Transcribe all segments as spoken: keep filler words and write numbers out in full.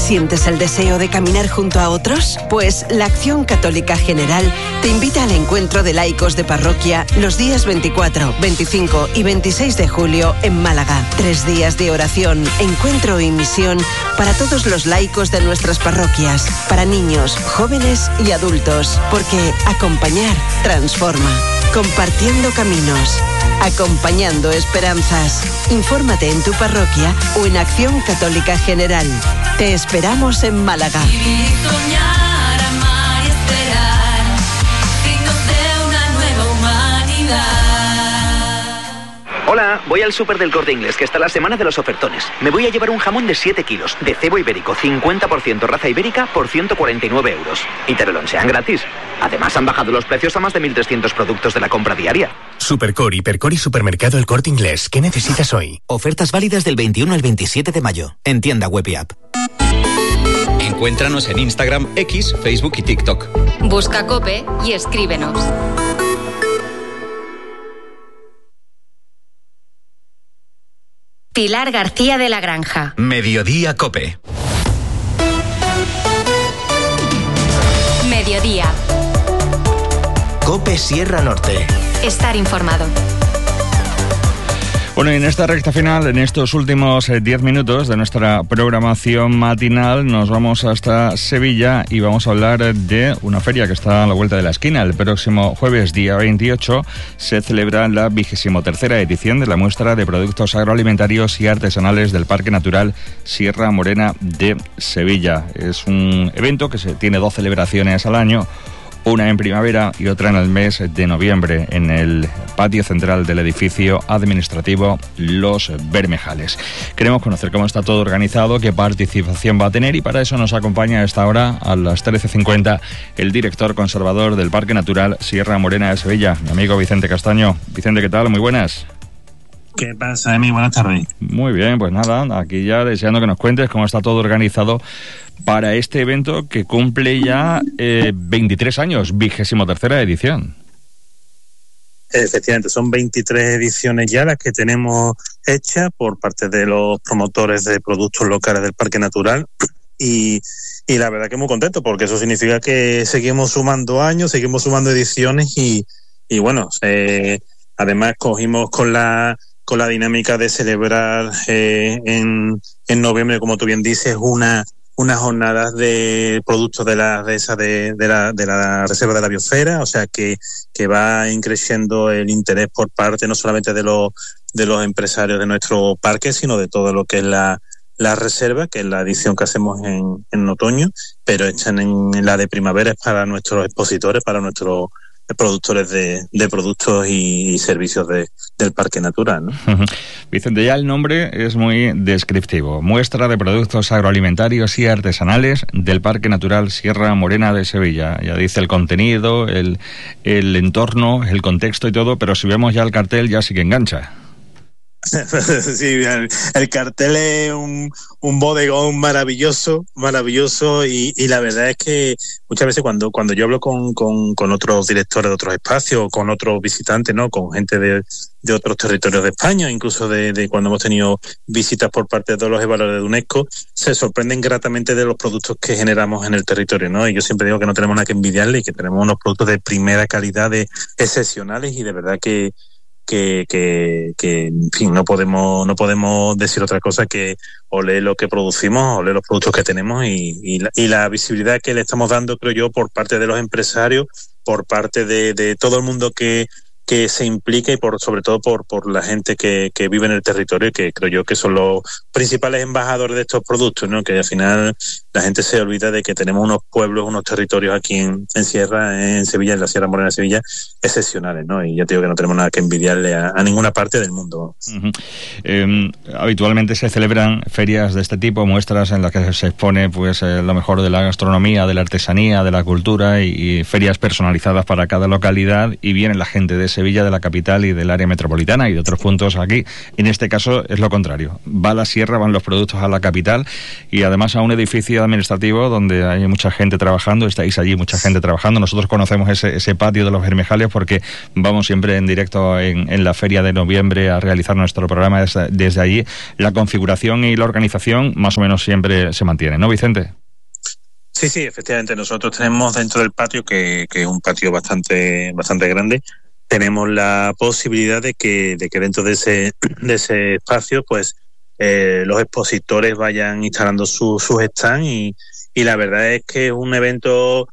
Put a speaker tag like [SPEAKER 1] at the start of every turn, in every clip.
[SPEAKER 1] ¿Sientes el deseo de caminar junto a otros? Pues la Acción Católica General te invita al encuentro de laicos de parroquia los días veinticuatro, veinticinco y veintiséis de julio en Málaga. Tres días de oración, encuentro y misión para todos los laicos de nuestras parroquias, para niños, jóvenes y adultos, porque acompañar transforma. Compartiendo caminos, acompañando esperanzas. Infórmate en tu parroquia o en Acción Católica General. Te esperamos en Málaga.
[SPEAKER 2] Vivir, soñar, amar y esperar, signos de una nueva humanidad.
[SPEAKER 3] Hola, voy al súper del Corte Inglés, que está la semana de los ofertones. Me voy a llevar un jamón de siete kilos, de cebo ibérico, cincuenta por ciento raza ibérica, por ciento cuarenta y nueve euros. Y te lo lonchean gratis. Además, han bajado los precios a más de mil trescientos productos de la compra diaria.
[SPEAKER 4] Supercore, Hipercore y Supermercado El Corte Inglés. ¿Qué necesitas hoy?
[SPEAKER 5] Ofertas válidas del veintiuno al veintisiete de mayo. En tienda web y app.
[SPEAKER 6] Encuéntranos en Instagram, X, Facebook y TikTok.
[SPEAKER 7] Busca COPE y escríbenos. Pilar García de la Granja.
[SPEAKER 4] Mediodía COPE.
[SPEAKER 7] Mediodía.
[SPEAKER 4] COPE Sierra Norte.
[SPEAKER 7] Estar informado.
[SPEAKER 8] Bueno, y en esta recta final, en estos últimos diez minutos de nuestra programación matinal, nos vamos hasta Sevilla y vamos a hablar de una feria que está a la vuelta de la esquina. El próximo jueves, día veintiocho, se celebra la vigésimo tercera edición de la muestra de productos agroalimentarios y artesanales del Parque Natural Sierra Morena de Sevilla. Es un evento que se tiene dos celebraciones al año, una en primavera y otra en el mes de noviembre, en el patio central del edificio administrativo Los Bermejales. Queremos conocer cómo está todo organizado, qué participación va a tener, y para eso nos acompaña a esta hora, a las trece cincuenta, el director conservador del Parque Natural Sierra Morena de Sevilla, mi amigo Vicente Castaño. Vicente, ¿qué tal? Muy buenas.
[SPEAKER 9] ¿Qué pasa, Emi? Buenas tardes.
[SPEAKER 8] Muy bien, pues nada, aquí ya deseando que nos cuentes cómo está todo organizado para este evento que cumple ya eh, veintitrés años, vigésimo tercera edición.
[SPEAKER 9] Efectivamente, son veintitrés ediciones ya las que tenemos hechas por parte de los promotores de productos locales del Parque Natural, y, y la verdad que muy contento, porque eso significa que seguimos sumando años, seguimos sumando ediciones y, y bueno, eh, además cogimos con la con la dinámica de celebrar eh, en, en noviembre, como tú bien dices, una unas jornadas de productos de la de esa de, de la de la reserva de la biosfera, o sea que que va creciendo el interés por parte no solamente de los de los empresarios de nuestro parque, sino de todo lo que es la la reserva, que es la edición que hacemos en, en otoño, pero esta en, en la de primavera es para nuestros expositores, para nuestros productores de, de productos y, y servicios de, del Parque Natural, ¿no?
[SPEAKER 8] Vicente, ya el nombre es muy descriptivo. Muestra de productos agroalimentarios y artesanales del Parque Natural Sierra Morena de Sevilla. Ya dice el contenido, el, el entorno, el contexto y todo, pero si vemos ya el cartel ya sí que engancha.
[SPEAKER 9] Sí, el, el cartel es un, un bodegón maravilloso, maravilloso y, y la verdad es que muchas veces cuando cuando yo hablo con, con, con otros directores de otros espacios, con otros visitantes, ¿no? Con gente de, de otros territorios de España, incluso de, de cuando hemos tenido visitas por parte de los evaluadores de UNESCO, se sorprenden gratamente de los productos que generamos en el territorio, ¿no? Y yo siempre digo que no tenemos nada que envidiarle y que tenemos unos productos de primera calidad, de excepcionales, y de verdad que Que, que, que, en fin, no podemos no podemos decir otra cosa que olé lo que producimos, olé los productos que tenemos y, y, la, y la visibilidad que le estamos dando, creo yo, por parte de los empresarios, por parte de, de todo el mundo que, que se implica y por sobre todo por, por la gente que, que vive en el territorio, que creo yo que son los principales embajadores de estos productos, ¿no? Que al final la gente se olvida de que tenemos unos pueblos, unos territorios aquí en, en Sierra, en Sevilla, en la Sierra Morena de Sevilla, excepcionales, ¿no? Y ya te digo que no tenemos nada que envidiarle a, a ninguna parte del mundo.
[SPEAKER 8] Uh-huh. Eh, habitualmente se celebran ferias de este tipo, muestras en las que se expone pues eh, lo mejor de la gastronomía, de la artesanía, de la cultura, y, y ferias personalizadas para cada localidad, y viene la gente de Sevilla, de la capital y del área metropolitana y de otros puntos aquí. En este caso es lo contrario. Va a la Sierra sierra, van los productos a la capital y además a un edificio administrativo donde hay mucha gente trabajando. Estáis allí, mucha gente trabajando. Nosotros conocemos ese, ese patio de los Bermejales porque vamos siempre en directo en, en la feria de noviembre a realizar nuestro programa desde, desde allí. La configuración y la organización más o menos siempre se mantiene, ¿no, Vicente?
[SPEAKER 9] Sí, sí, efectivamente. Nosotros tenemos dentro del patio, que, que es un patio bastante bastante grande, tenemos la posibilidad de que, de que dentro de ese, de ese espacio, pues, eh, los expositores vayan instalando su, sus stands y, y la verdad es que es un evento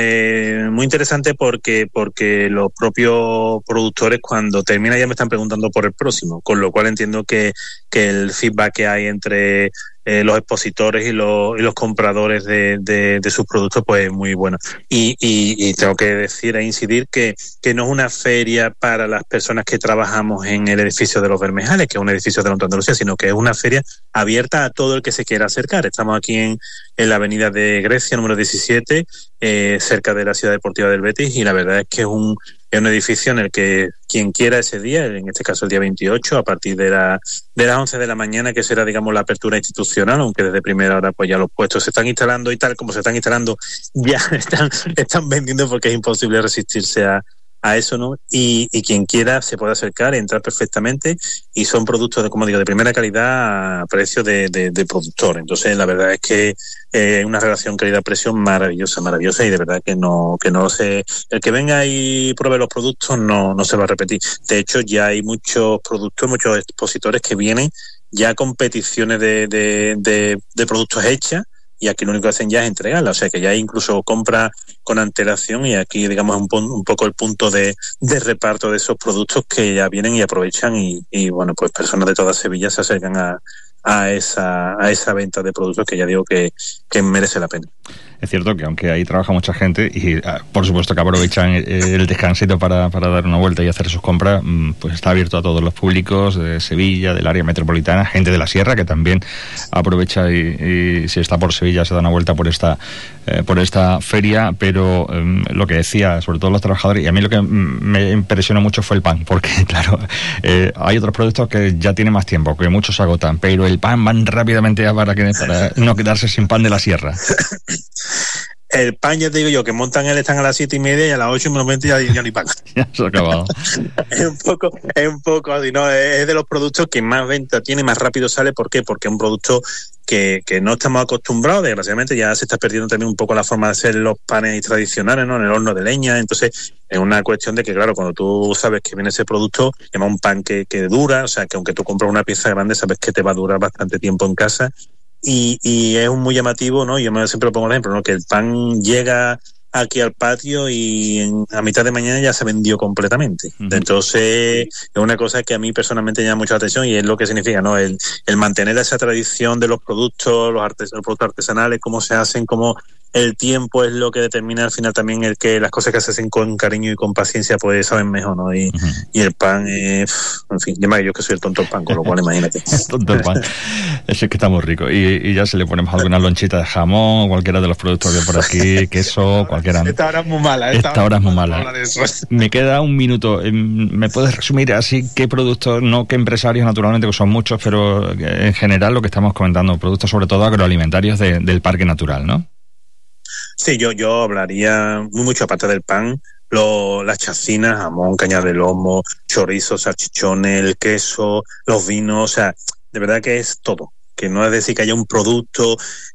[SPEAKER 9] eh, muy interesante porque, porque los propios productores cuando termina ya me están preguntando por el próximo, con lo cual entiendo que, que el feedback que hay entre Eh, los expositores y los, y los compradores de, de, de sus productos pues es muy bueno. Y, y, y tengo que decir e incidir que, que no es una feria para las personas que trabajamos en el edificio de los Bermejales, que es un edificio de la Andalucía, sino que es una feria abierta a todo el que se quiera acercar. Estamos aquí en, en la avenida de Grecia, número diecisiete, eh, cerca de la ciudad deportiva del Betis, y la verdad es que es un Es un edificio en el que quien quiera ese día, en este caso el día veintiocho, a partir de, la, de las once de la mañana, que será, digamos, la apertura institucional, aunque desde primera hora pues ya los puestos se están instalando y tal como se están instalando, ya están, están vendiendo porque es imposible resistirse a, a eso, ¿no? Y, y quien quiera se puede acercar, entrar perfectamente, y son productos, de, como digo, de primera calidad a precio de, de, de productor. Entonces, la verdad es que eh, una relación calidad-precio maravillosa, maravillosa, y de verdad que no, que no se, el que venga y pruebe los productos no, no se va a repetir. De hecho, ya hay muchos productos, muchos expositores que vienen ya con peticiones de, de, de, de productos hechas, y aquí lo único que hacen ya es entregarla, o sea que ya incluso compra con antelación, y aquí digamos un, un poco el punto de, de reparto de esos productos que ya vienen y aprovechan, y, y bueno, pues personas de toda Sevilla se acercan a, a esa a esa venta de productos que ya digo que, que merece la pena.
[SPEAKER 8] Es cierto que aunque ahí trabaja mucha gente y por supuesto que aprovechan el descansito para, para dar una vuelta y hacer sus compras, pues está abierto a todos los públicos de Sevilla, del área metropolitana, gente de la sierra que también aprovecha y, y si está por Sevilla se da una vuelta por esta eh, por esta feria, pero eh, lo que decía, sobre todo los trabajadores, y a mí lo que me impresionó mucho fue el pan, porque claro, eh, hay otros productos que ya tienen más tiempo, que muchos se agotan, pero el pan van rápidamente para, que, para no quedarse sin pan de la sierra.
[SPEAKER 9] El pan, ya te digo yo, que montan el stand a las siete y media y a las ocho menos veinte ya, ya ni pagan.
[SPEAKER 8] Ya se ha acabado.
[SPEAKER 9] es un poco, es un poco así, ¿no? Es de los productos que más venta tiene, más rápido sale. ¿Por qué? Porque es un producto que, que no estamos acostumbrados, desgraciadamente ya se está perdiendo también un poco la forma de hacer los panes tradicionales, ¿no? En el horno de leña. Entonces, es una cuestión de que, claro, cuando tú sabes que viene ese producto, es un pan que, que dura, o sea, que aunque tú compras una pieza grande, sabes que te va a durar bastante tiempo en casa. Y, y es un muy llamativo, ¿no? Yo me siempre lo pongo el ejemplo, ¿no? Que el pan llega aquí al patio y en, a mitad de mañana ya se vendió completamente. Uh-huh. Entonces, es una cosa que a mí personalmente llama mucho la atención, y es lo que significa, ¿no? El, el mantener esa tradición de los productos, los, artes, los productos artesanales, cómo se hacen, cómo el tiempo es lo que determina al final también el que las cosas que se hacen con cariño y con paciencia pues saben mejor, ¿no? Y, uh-huh. y el pan, eh, en fin, yo, yo que soy el tonto del pan, con lo cual imagínate.
[SPEAKER 8] Tonto el pan. Eso es que está muy rico. Y, y ya se le ponemos alguna lonchita de jamón, cualquiera de los productos de por aquí, queso, cualquiera.
[SPEAKER 9] Esta hora es muy mala. Esta,
[SPEAKER 8] esta hora es muy mala. Me queda un minuto. ¿Me puedes resumir así qué productos, no qué empresarios naturalmente, que son muchos, pero en general lo que estamos comentando, productos sobre todo agroalimentarios de, del Parque Natural, ¿no?
[SPEAKER 9] Sí, yo, yo hablaría muy mucho, aparte del pan, lo, las chacinas, jamón, caña de lomo, chorizo, salchichones, el queso, los vinos, o sea, de verdad que es todo. Que no es decir que haya un producto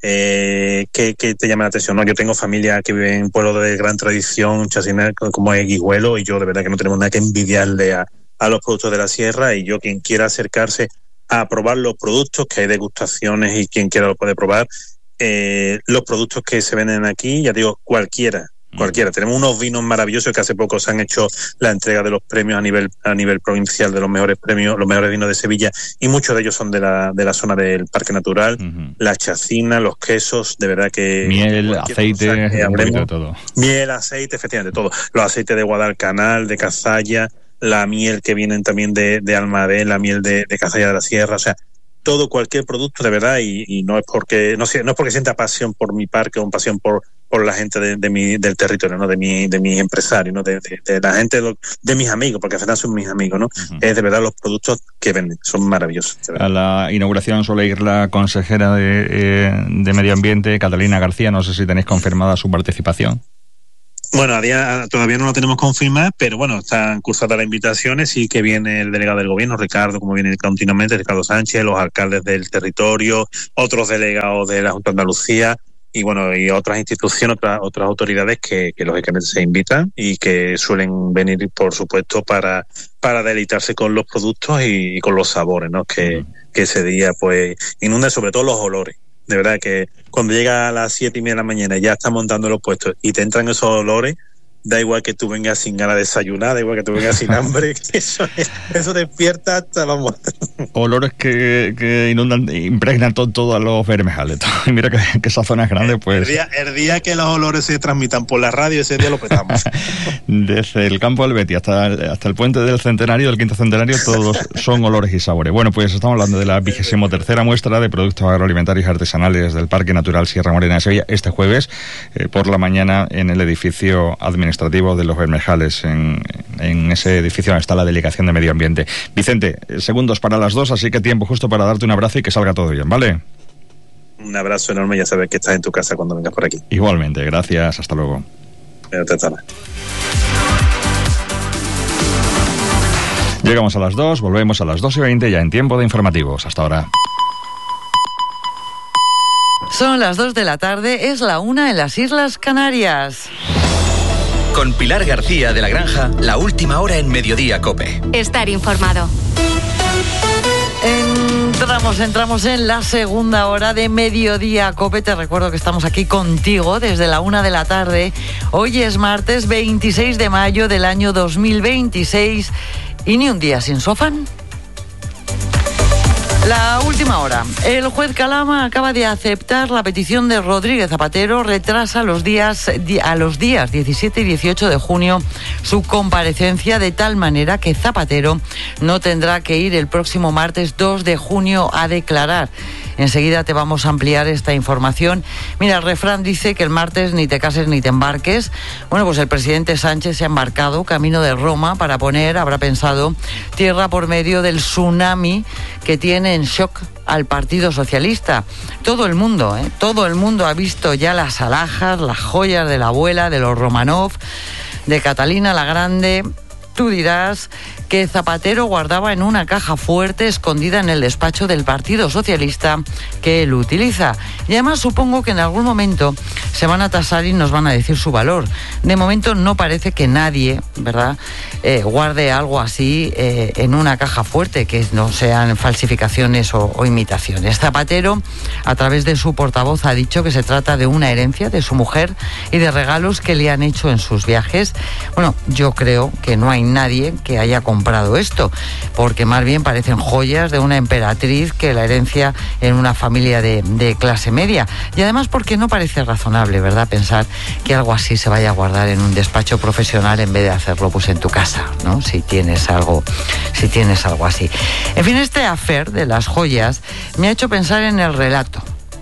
[SPEAKER 9] eh, que, que te llame la atención. No, yo tengo familia que vive en pueblos de gran tradición, chacina como es Guijuelo, y yo de verdad que no tenemos nada que envidiarle a, a los productos de la sierra, y yo quien quiera acercarse a probar los productos, que hay degustaciones y quien quiera lo puede probar. Eh, los productos que se venden aquí, ya digo, cualquiera, cualquiera. Tenemos unos vinos maravillosos que hace poco se han hecho la entrega de los premios a nivel a nivel provincial de los mejores premios, los mejores vinos de Sevilla, y muchos de ellos son de la de la zona del Parque Natural. Uh-huh. La chacina, los quesos, de verdad que
[SPEAKER 8] miel, aceite,
[SPEAKER 9] que hablemos,
[SPEAKER 8] de todo.
[SPEAKER 9] Miel, aceite, efectivamente todo. Los aceites de Guadalcanal, de Cazalla, la miel que vienen también de de Almadén, la miel de, de Cazalla de la Sierra, o sea, todo, cualquier producto de verdad, y, y no es porque no, no es porque sienta pasión por mi parque o pasión por, por la gente de, de mi, del territorio, ¿no? De mi, de mis empresarios, ¿no? De, de, de la gente, de, de mis amigos, porque al final son mis amigos, ¿no? Uh-huh. Es de verdad los productos que venden, son maravillosos.
[SPEAKER 8] A la inauguración suele ir la consejera de, eh, de Medio Ambiente, Catalina García, no sé si tenéis confirmada su participación.
[SPEAKER 9] Bueno, a día, todavía no lo tenemos confirmado, pero bueno, están cursadas las invitaciones y que viene el delegado del gobierno, Ricardo, como viene continuamente, Ricardo Sánchez, los alcaldes del territorio, otros delegados de la Junta de Andalucía y bueno, y otras instituciones, otras, otras autoridades que, que lógicamente se invitan y que suelen venir, por supuesto, para, para deleitarse con los productos y, y con los sabores, ¿no? Que, que ese día pues inunda sobre todo los olores. De verdad que cuando llega a las siete y media de la mañana ya están montando los puestos y te entran esos olores, da igual que tú vengas sin ganas de desayunar, da igual que tú vengas sin hambre, eso, eso despierta hasta la muerte.
[SPEAKER 8] Olores que, que inundan, impregnan todo, todo a los Bermejales. Y mira que, que esa zona es grande, pues...
[SPEAKER 9] El día, el día que los olores se transmitan por la radio, ese día lo petamos.
[SPEAKER 8] Desde el campo del Betis hasta el, hasta el puente del centenario, del quinto centenario, todos son olores y sabores. Bueno, pues estamos hablando de la vigésimo tercera muestra de productos agroalimentarios y artesanales del Parque Natural Sierra Morena de Sevilla, este jueves, eh, por la mañana, en el edificio administrativo administrativo de los Bermejales, en, en ese edificio donde está la Delegación de Medio Ambiente. Vicente, segundos para las dos, así que tiempo justo para darte un abrazo y que salga todo bien, ¿vale?
[SPEAKER 9] Un abrazo enorme, ya sabes que estás en tu casa cuando vengas por aquí.
[SPEAKER 8] Igualmente, gracias, hasta luego. Llegamos a las dos, volvemos a las dos y veinte ya en tiempo de informativos. Hasta ahora.
[SPEAKER 10] Son las dos de la tarde, es la una en las Islas Canarias.
[SPEAKER 6] Con Pilar García de la Granja, la última hora en Mediodía COPE.
[SPEAKER 7] Estar informado.
[SPEAKER 10] Entramos, entramos en la segunda hora de Mediodía COPE. Te recuerdo que estamos aquí contigo desde la una de la tarde. Hoy es martes veintiséis de mayo del año dos mil veintiséis y ni un día sin Sofán. La última hora. El juez Calama acaba de aceptar la petición de Rodríguez Zapatero, retrasa los días, a los días diecisiete y dieciocho de junio su comparecencia, de tal manera que Zapatero no tendrá que ir el próximo martes dos de junio a declarar. Enseguida te vamos a ampliar esta información. Mira, el refrán dice que el martes ni te cases ni te embarques. Bueno, pues el presidente Sánchez se ha embarcado camino de Roma para poner, habrá pensado, tierra por medio del tsunami que tiene en shock al Partido Socialista. Todo el mundo, ¿eh? Todo el mundo ha visto ya las alhajas, las joyas de la abuela, de los Romanov, de Catalina la Grande. Tú dirás que Zapatero guardaba en una caja fuerte escondida en el despacho del Partido Socialista que él utiliza. Y además supongo que en algún momento se van a tasar y nos van a decir su valor. De momento no parece que nadie, ¿verdad?, eh, guarde algo así eh, en una caja fuerte, que no sean falsificaciones o, o imitaciones. Zapatero, a través de su portavoz, ha dicho que se trata de una herencia de su mujer y de regalos que le han hecho en sus viajes. Bueno, yo creo que no hay nadie que haya comprado esto, porque más bien parecen joyas de una emperatriz que la herencia en una familia de, de clase media. Y además porque no parece razonable, ¿verdad?, pensar que algo así se vaya a guardar en un despacho profesional en vez de hacerlo pues en tu casa, ¿no? Si tienes algo, si tienes algo así. En fin, este affair de las joyas me ha hecho pensar en el relato,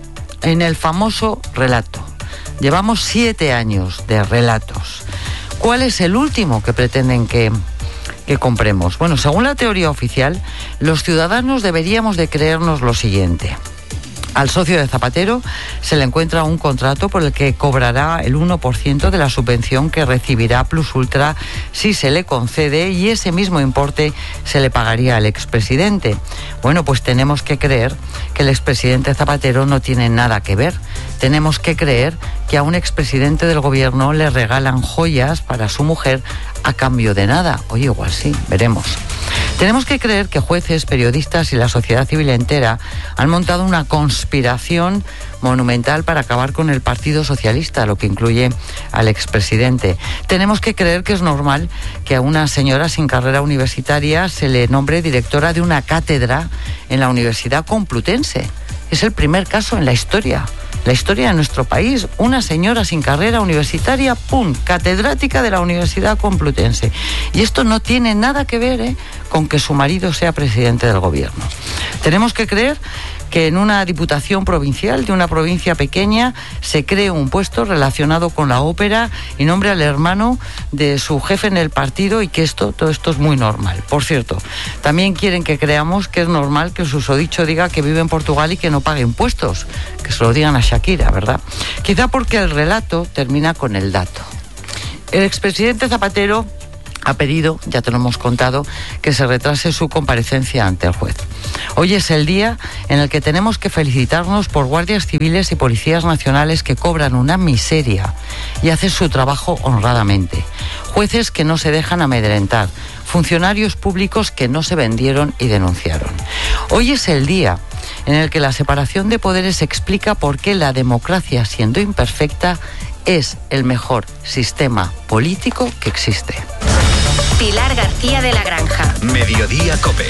[SPEAKER 10] en el famoso relato. Llevamos siete años de relatos. ¿Cuál es el último que pretenden que, que compremos? Bueno, según la teoría oficial, los ciudadanos deberíamos de creernos lo siguiente. Al socio de Zapatero se le encuentra un contrato por el que cobrará el uno por ciento de la subvención que recibirá Plus Ultra si se le concede, y ese mismo importe se le pagaría al expresidente. Bueno, pues tenemos que creer que el expresidente Zapatero no tiene nada que ver. Tenemos que creer que a un expresidente del gobierno le regalan joyas para su mujer a cambio de nada. Oye, igual sí, veremos. Tenemos que creer que jueces, periodistas y la sociedad civil entera han montado una conspiración monumental para acabar con el Partido Socialista, lo que incluye al expresidente. Tenemos que creer que es normal que a una señora sin carrera universitaria se le nombre directora de una cátedra en la Universidad Complutense. Es el primer caso en la historia la historia de nuestro país. Una señora sin carrera universitaria, ¡pum!, catedrática de la Universidad Complutense. Y esto no tiene nada que ver ¿eh? con que su marido sea presidente del gobierno. Tenemos que creer que en una diputación provincial de una provincia pequeña se cree un puesto relacionado con la ópera y nombre al hermano de su jefe en el partido, y que esto, todo esto es muy normal. Por cierto, también quieren que creamos que es normal que el susodicho diga que vive en Portugal y que no pague impuestos, que se lo digan a Shakira, ¿verdad? Quizá porque el relato termina con el dato. El expresidente Zapatero ha pedido, ya te lo hemos contado, que se retrase su comparecencia ante el juez. Hoy es el día en el que tenemos que felicitarnos por guardias civiles y policías nacionales que cobran una miseria y hacen su trabajo honradamente. Jueces que no se dejan amedrentar. Funcionarios públicos que no se vendieron y denunciaron. Hoy es el día en el que la separación de poderes explica por qué la democracia, siendo imperfecta, es el mejor sistema político que existe.
[SPEAKER 7] Pilar García de la Granja.
[SPEAKER 6] Mediodía COPE.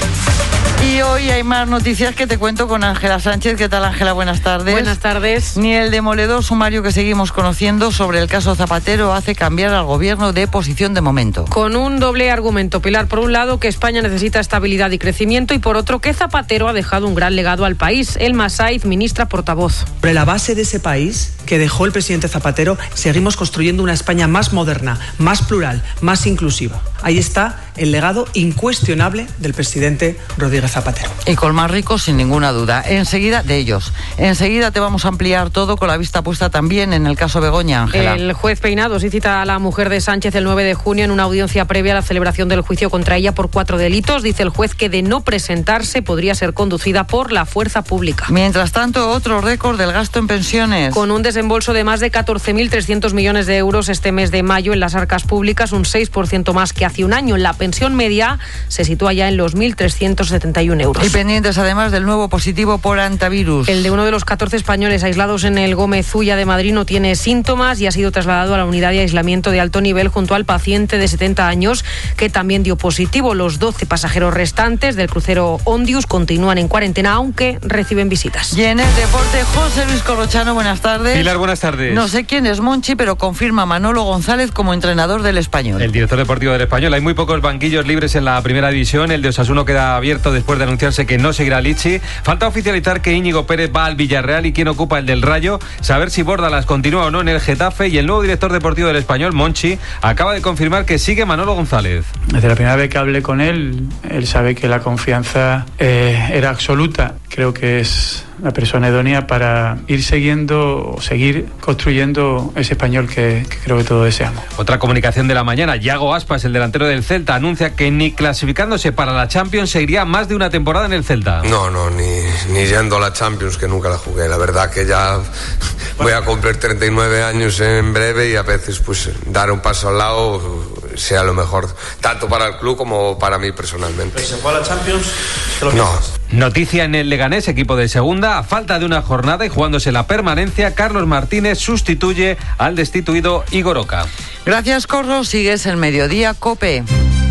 [SPEAKER 10] Y hoy hay más noticias que te cuento con Ángela Sánchez. ¿Qué tal, Ángela? Buenas tardes.
[SPEAKER 11] Buenas tardes.
[SPEAKER 10] Ni el demoledor sumario que seguimos conociendo sobre el caso Zapatero hace cambiar al gobierno de posición de momento.
[SPEAKER 11] Con un doble argumento, Pilar. Por un lado, que España necesita estabilidad y crecimiento, y por otro, que Zapatero ha dejado un gran legado al país. Elma Saiz, ministra portavoz.
[SPEAKER 12] Sobre la base de ese país que dejó el presidente Zapatero, seguimos construyendo una España más moderna, más plural, más inclusiva. Ahí está el legado incuestionable del presidente Rodríguez Zapatero.
[SPEAKER 10] Y con más ricos, sin ninguna duda. Enseguida, de ellos. Enseguida te vamos a ampliar todo, con la vista puesta también en el caso Begoña, Ángela.
[SPEAKER 11] El juez Peinado sí cita a la mujer de Sánchez el nueve de junio en una audiencia previa a la celebración del juicio contra ella por cuatro delitos. Dice el juez que de no presentarse podría ser conducida por la fuerza pública.
[SPEAKER 10] Mientras tanto, otro récord del gasto en pensiones.
[SPEAKER 11] Con un desembolso de más de catorce mil trescientos millones de euros este mes de mayo en las arcas públicas, un seis por ciento más que hace un año. La pensión media se sitúa ya en los mil trescientos setenta y un euros.
[SPEAKER 10] Y pendientes además del nuevo positivo por antivirus.
[SPEAKER 11] El de uno de los catorce españoles aislados en el Gómez Ulla de Madrid no tiene síntomas y ha sido trasladado a la unidad de aislamiento de alto nivel junto al paciente de setenta años que también dio positivo. Los doce pasajeros restantes del crucero Ondius continúan en cuarentena, aunque reciben visitas.
[SPEAKER 10] Y en el deporte, José Luis Corrochano, buenas tardes.
[SPEAKER 13] Pilar, buenas tardes.
[SPEAKER 10] No sé quién es Monchi, pero confirma Manolo González como entrenador del Español.
[SPEAKER 13] El director deportivo del Español. Hay muy pocos banquillos libres en la primera división. El de Osasuna queda abierto después de anunciarse que no seguirá Lichi. Falta oficializar que Íñigo Pérez va al Villarreal y quién ocupa el del Rayo. Saber si Bórdalas continúa o no en el Getafe. Y el nuevo director deportivo del Español, Monchi, acaba de confirmar que sigue Manolo González.
[SPEAKER 14] Desde la primera vez que hablé con él, él sabe que la confianza eh, era absoluta. Creo que es la persona idónea para ir siguiendo o seguir construyendo ese Español que, que creo que todos deseamos.
[SPEAKER 13] Otra comunicación de la mañana. Yago Aspas, el delantero del Celta, anuncia que ni clasificándose para la Champions seguiría más de una temporada en el Celta.
[SPEAKER 15] No, no, ni, ni yendo a la Champions, que nunca la jugué. La verdad que ya voy a cumplir treinta y nueve años en breve y a veces pues dar un paso al lado sea lo mejor, tanto para el club como para mí personalmente.
[SPEAKER 16] ¿Pero se fue a la Champions?
[SPEAKER 15] No.
[SPEAKER 13] Noticia en el Leganés, equipo de segunda. A falta de una jornada y jugándose la permanencia, Carlos Martínez sustituye al destituido Igor Oca.
[SPEAKER 10] Gracias, Corro. Sigues el Mediodía COPE.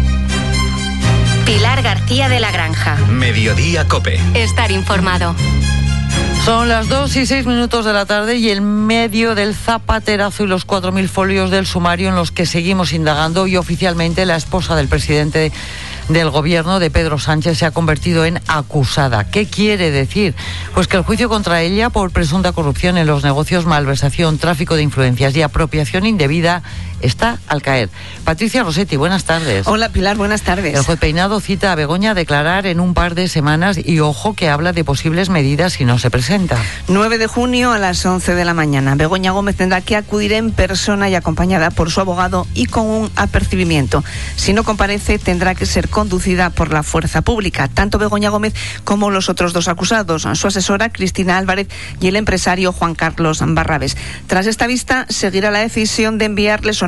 [SPEAKER 7] Pilar García de la Granja.
[SPEAKER 6] Mediodía COPE.
[SPEAKER 7] Estar informado.
[SPEAKER 10] Son las dos y seis minutos de la tarde y en medio del zapaterazo y los cuatro mil folios del sumario en los que seguimos indagando, y oficialmente la esposa del presidente del gobierno, de Pedro Sánchez, se ha convertido en acusada. ¿Qué quiere decir? Pues que el juicio contra ella por presunta corrupción en los negocios, malversación, tráfico de influencias y apropiación indebida está al caer. Patricia Rossetti, buenas tardes.
[SPEAKER 17] Hola, Pilar, buenas tardes.
[SPEAKER 10] El juez Peinado cita a Begoña a declarar en un par de semanas y ojo que habla de posibles medidas si no se presenta.
[SPEAKER 17] nueve de junio a las once de la mañana. Begoña Gómez tendrá que acudir en persona y acompañada por su abogado y con un apercibimiento. Si no comparece, tendrá que ser conducida por la fuerza pública, tanto Begoña Gómez como los otros dos acusados, su asesora Cristina Álvarez y el empresario Juan Carlos Barrabés. Tras esta vista, seguirá la decisión de enviarles o no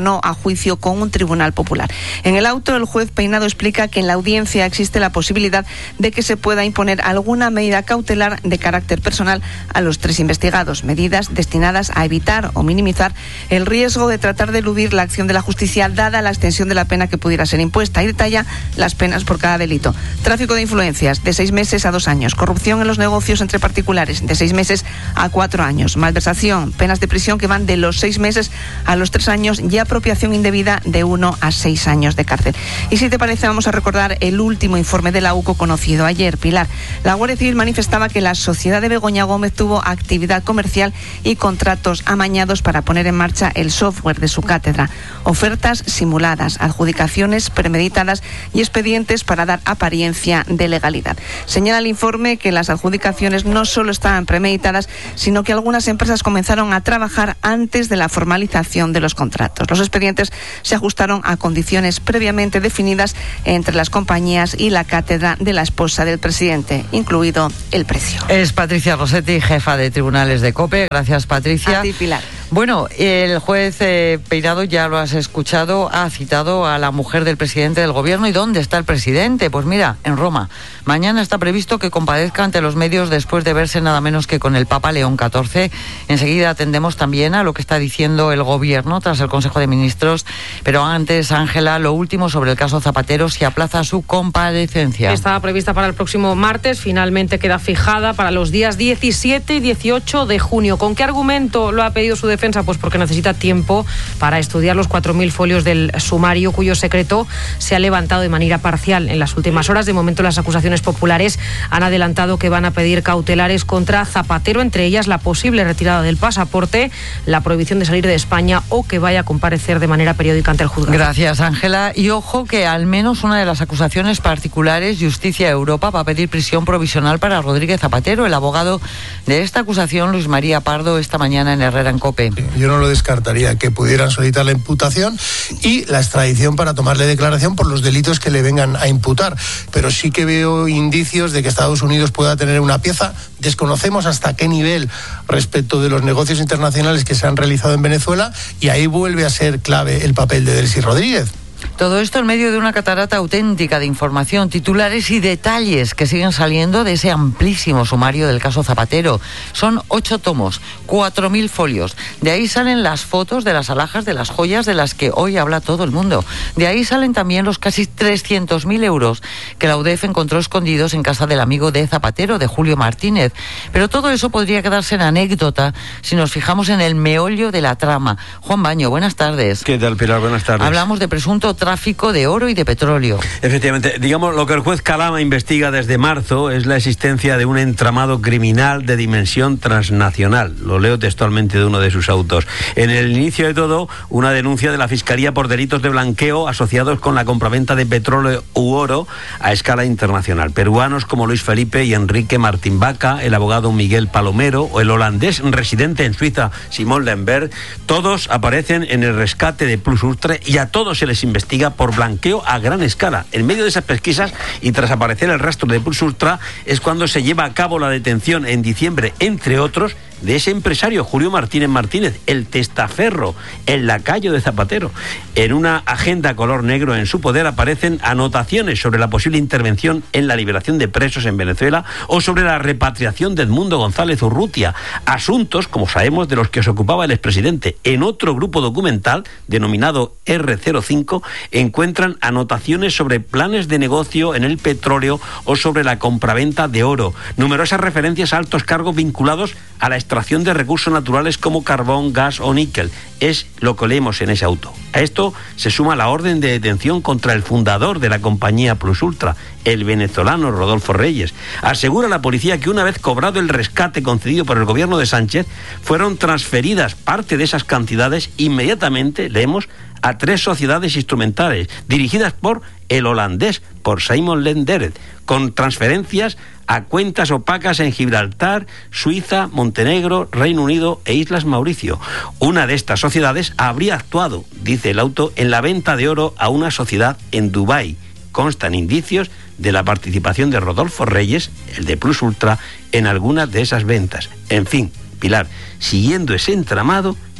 [SPEAKER 17] no a juicio con un tribunal popular. En el auto, el juez Peinado explica que en la audiencia existe la posibilidad de que se pueda imponer alguna medida cautelar de carácter personal a los tres investigados, medidas destinadas a evitar o minimizar el riesgo de tratar de eludir la acción de la justicia dada la extensión de la pena que pudiera ser impuesta, y detalla las penas por cada delito. Tráfico de influencias, de seis meses a dos años. Corrupción en los negocios entre particulares, de seis meses a cuatro años. Malversación, penas de prisión que van de los seis meses a los tres años, y apropiación indebida de uno a seis años de cárcel. Y si te parece, vamos a recordar el último informe de la U C O conocido ayer, Pilar. La Guardia Civil manifestaba que la sociedad de Begoña Gómez tuvo actividad comercial y contratos amañados para poner en marcha el software de su cátedra. Ofertas simuladas, adjudicaciones premeditadas y expedientes para dar apariencia de legalidad. Señala el informe que las adjudicaciones no solo estaban premeditadas, sino que algunas empresas comenzaron a trabajar antes de la formalización de los contratos. Los expedientes se ajustaron a condiciones previamente definidas entre las compañías y la cátedra de la esposa del presidente, incluido el precio.
[SPEAKER 10] Es Patricia Rossetti, jefa de tribunales de COPE. Gracias, Patricia.
[SPEAKER 17] A ti, Pilar.
[SPEAKER 10] Bueno, el juez eh, Peinado, ya lo has escuchado, ha citado a la mujer del presidente del gobierno. ¿Y dónde está el presidente? Pues mira, en Roma. Mañana está previsto que comparezca ante los medios después de verse nada menos que con el Papa León catorce. Enseguida atendemos también a lo que está diciendo el gobierno tras el Consejo de Ministros. Pero antes, Ángela, lo último sobre el caso Zapatero: se aplaza su comparecencia.
[SPEAKER 11] Estaba prevista para el próximo martes, finalmente queda fijada para los días diecisiete y dieciocho de junio. ¿Con qué argumento lo ha pedido su defensa? Pues porque necesita tiempo para estudiar los cuatro mil folios del sumario, cuyo secreto se ha levantado de manera parcial en las últimas horas. De momento, las acusaciones populares han adelantado que van a pedir cautelares contra Zapatero, entre ellas la posible retirada del pasaporte, la prohibición de salir de España o que vaya a comparecer de manera periódica ante el juzgado.
[SPEAKER 10] Gracias, Ángela. Y ojo que al menos una de las acusaciones particulares, Justicia Europa, va a pedir prisión provisional para Rodríguez Zapatero. El abogado de esta acusación, Luis María Pardo, esta mañana en Herrera en COPE.
[SPEAKER 16] Yo no lo descartaría, que pudieran solicitar la imputación y la extradición para tomarle declaración por los delitos que le vengan a imputar. Pero sí que veo indicios de que Estados Unidos pueda tener una pieza. Desconocemos hasta qué nivel respecto de los negocios internacionales que se han realizado en Venezuela, y ahí vuelve a ser clave el papel de Delcy Rodríguez.
[SPEAKER 10] Todo esto en medio de una catarata auténtica de información, titulares y detalles que siguen saliendo de ese amplísimo sumario del caso Zapatero. Son ocho tomos, cuatro mil folios. De ahí salen las fotos de las alhajas, de las joyas de las que hoy habla todo el mundo. De ahí salen también los casi trescientos mil euros que la U D E F encontró escondidos en casa del amigo de Zapatero, de Julio Martínez. Pero todo eso podría quedarse en anécdota si nos fijamos en el meollo de la trama. Juan Baño, buenas tardes.
[SPEAKER 18] ¿Qué tal, Pilar? Buenas tardes.
[SPEAKER 10] Hablamos de presunto tráfico de oro y de petróleo.
[SPEAKER 18] Efectivamente, digamos, lo que el juez Calama investiga desde marzo es la existencia de un entramado criminal de dimensión transnacional. Lo leo textualmente de uno de sus autos. En el inicio de todo, una denuncia de la Fiscalía por delitos de blanqueo asociados con la compraventa de petróleo u oro a escala internacional. Peruanos como Luis Felipe y Enrique Martín Vaca, el abogado Miguel Palomero o el holandés residente en Suiza, Simón Lemberg, todos aparecen en el rescate de Plus Ultra, y a todos se les investiga por blanqueo a gran escala. En medio de esas pesquisas y tras aparecer el rastro de Plus Ultra es cuando se lleva a cabo la detención en diciembre, entre otros, de ese empresario Julio Martínez Martínez, el testaferro, el lacayo de Zapatero. En una agenda color negro en su poder aparecen anotaciones sobre la posible intervención en la liberación de presos en Venezuela o sobre la repatriación de Edmundo González Urrutia, asuntos, como sabemos, de los que se ocupaba el expresidente. En otro grupo documental, denominado erre cero cinco, encuentran anotaciones sobre planes de negocio en el petróleo o sobre la compraventa de oro, numerosas referencias a altos cargos vinculados a la extracción de recursos naturales como carbón, gas o níquel. Es lo que leemos en ese auto. A esto se suma la orden de detención contra el fundador de la compañía Plus Ultra, el venezolano Rodolfo Reyes. Asegura la policía que una vez cobrado el rescate concedido por el gobierno de Sánchez, fueron transferidas parte de esas cantidades inmediatamente, leemos, a tres sociedades instrumentales dirigidas por el holandés, por Simon Lenderet, con transferencias a cuentas opacas en Gibraltar, Suiza, Montenegro, Reino Unido e Islas Mauricio. Una de estas sociedades habría actuado, dice el auto, en la venta de oro a una sociedad en Dubái. Constan indicios de la participación de Rodolfo Reyes, el de Plus Ultra, en algunas de esas ventas. En fin, Pilar, siguiendo ese entramado,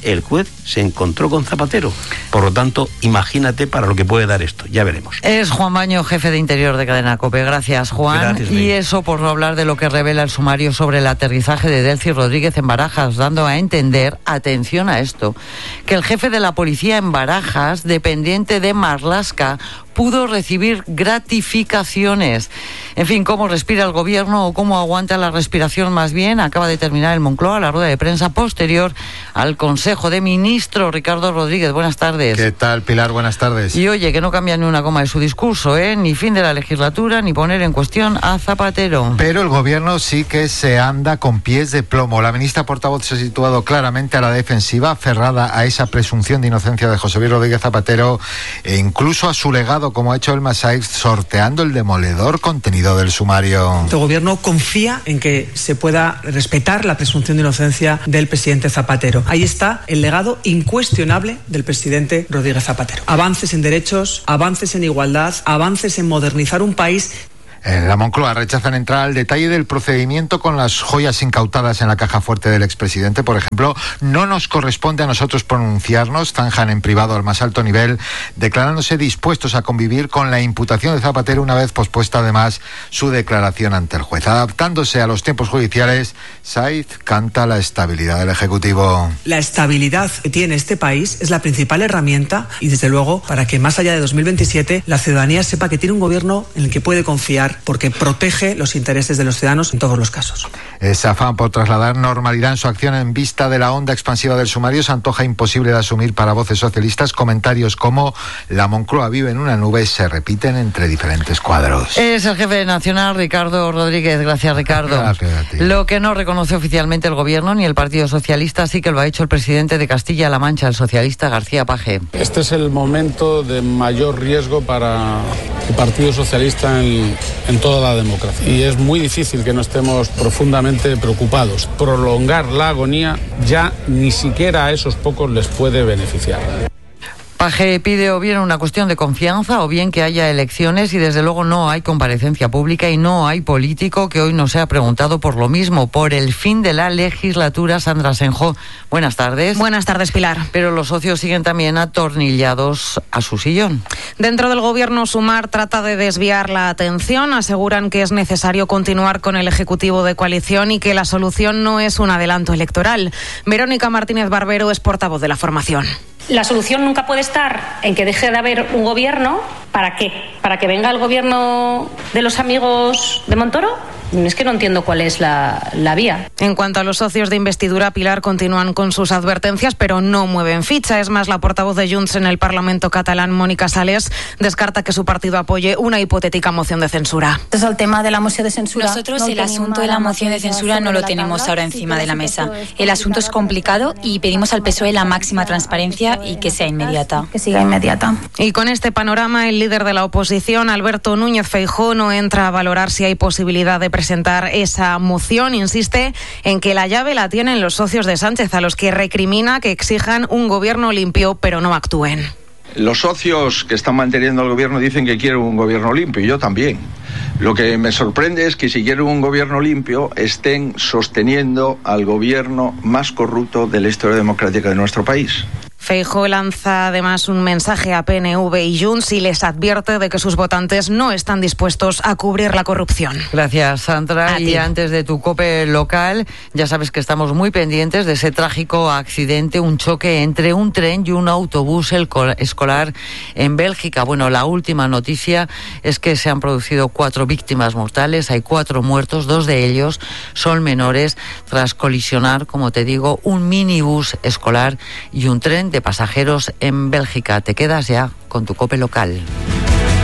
[SPEAKER 18] el juez se encontró con Zapatero. Por lo tanto, imagínate para lo que puede dar esto. Ya veremos.
[SPEAKER 10] Es Juan Baño, jefe de Interior de Cadena COPE. Gracias, Juan.
[SPEAKER 18] Gracias,
[SPEAKER 10] y eso por no hablar de lo que revela el sumario sobre el aterrizaje de Delcy Rodríguez en Barajas, dando a entender, atención a esto, que el jefe de la policía en Barajas, dependiente de Marlaska, pudo recibir gratificaciones. En fin, cómo respira el gobierno o cómo aguanta la respiración más bien, acaba de terminar el Moncloa la rueda de prensa posterior al Consejo de Ministros. Ricardo Rodríguez, buenas tardes.
[SPEAKER 19] ¿Qué tal, Pilar? Buenas tardes.
[SPEAKER 10] Y oye, que no cambia ni una coma de su discurso, ¿eh? Ni fin de la legislatura, ni poner en cuestión a Zapatero.
[SPEAKER 19] Pero el gobierno sí que se anda con pies de plomo. La ministra portavoz se ha situado claramente a la defensiva, aferrada a esa presunción de inocencia de José Luis Rodríguez Zapatero e incluso a su legado, como ha hecho el Massaif, sorteando el demoledor contenido del sumario.
[SPEAKER 12] El gobierno confía en que se pueda respetar la presunción de inocencia del presidente Zapatero. Ahí está el legado incuestionable del presidente Rodríguez Zapatero. Avances en derechos, avances en igualdad, avances en modernizar un país.
[SPEAKER 19] En la Moncloa rechazan entrar al detalle del procedimiento con las joyas incautadas en la caja fuerte del expresidente. Por ejemplo, no nos corresponde a nosotros pronunciarnos, zanjan en privado al más alto nivel, declarándose dispuestos a convivir con la imputación de Zapatero una vez pospuesta además su declaración ante el juez. Adaptándose a los tiempos judiciales, Saiz canta la estabilidad del Ejecutivo.
[SPEAKER 12] La estabilidad que tiene este país es la principal herramienta y desde luego para que más allá de dos mil veintisiete la ciudadanía sepa que tiene un gobierno en el que puede confiar, porque protege los intereses de los ciudadanos en todos los casos.
[SPEAKER 19] Ese afán por trasladar normalidad en su acción en vista de la onda expansiva del sumario se antoja imposible de asumir para voces socialistas. Comentarios como "la Moncloa vive en una nube" se repiten entre diferentes cuadros.
[SPEAKER 10] Es el jefe nacional, Ricardo Rodríguez. Gracias, Ricardo.
[SPEAKER 19] Gracias a ti.
[SPEAKER 10] Lo que no reconoce oficialmente el gobierno ni el Partido Socialista, sí que lo ha hecho el presidente de Castilla-La Mancha, el socialista García Page.
[SPEAKER 20] Este es el momento de mayor riesgo para el Partido Socialista en, en toda la democracia. Y es muy difícil que no estemos profundamente preocupados. Prolongar la agonía ya ni siquiera a esos pocos les puede beneficiar.
[SPEAKER 10] Page pide o bien una cuestión de confianza o bien que haya elecciones y desde luego no hay comparecencia pública y no hay político que hoy no sea preguntado por lo mismo, por el fin de la legislatura. Sandra Senjo, buenas tardes.
[SPEAKER 11] Buenas tardes, Pilar.
[SPEAKER 10] Pero los socios siguen también atornillados a su sillón.
[SPEAKER 11] Dentro del gobierno, Sumar trata de desviar la atención. Aseguran que es necesario continuar con el Ejecutivo de coalición y que la solución no es un adelanto electoral. Verónica Martínez Barbero es portavoz de la formación.
[SPEAKER 21] La solución nunca puede estar en que deje de haber un gobierno. ¿Para qué? ¿Para que venga el gobierno de los amigos de Montoro? Es que no entiendo cuál es la, la vía.
[SPEAKER 11] En cuanto a los socios de investidura, Pilar, continúan con sus advertencias, pero no mueven ficha. Es más, la portavoz de Junts en el Parlamento catalán, Mónica Sales, descarta que su partido apoye una hipotética moción de censura.
[SPEAKER 22] Es el tema de la moción de censura.
[SPEAKER 23] Nosotros no el asunto de la moción de censura no lo tenemos ahora encima de la mesa. El asunto es complicado y pedimos al P S O E la máxima transparencia y que sea inmediata.
[SPEAKER 22] Que siga inmediata.
[SPEAKER 11] Y con este panorama, el líder de la oposición, Alberto Núñez Feijóo, no entra a valorar si hay posibilidad de presentar esa moción. Insiste en que la llave la tienen los socios de Sánchez, a los que recrimina que exijan un gobierno limpio pero no actúen.
[SPEAKER 24] Los socios que están manteniendo al gobierno dicen que quieren un gobierno limpio, y yo también. Lo que me sorprende es que si quieren un gobierno limpio estén sosteniendo al gobierno más corrupto de la historia democrática de nuestro país.
[SPEAKER 11] Feijóo lanza además un mensaje a P N V y Junts y les advierte de que sus votantes no están dispuestos a cubrir la corrupción.
[SPEAKER 10] Gracias, Sandra. Y antes de tu COPE local, ya sabes que estamos muy pendientes de ese trágico accidente, un choque entre un tren y un autobús escolar en Bélgica. Bueno, la última noticia es que se han producido cuatro víctimas mortales, hay cuatro muertos, dos de ellos son menores, tras colisionar, como te digo, un minibús escolar y un tren de pasajeros en Bélgica. Te quedas ya con tu COPE local.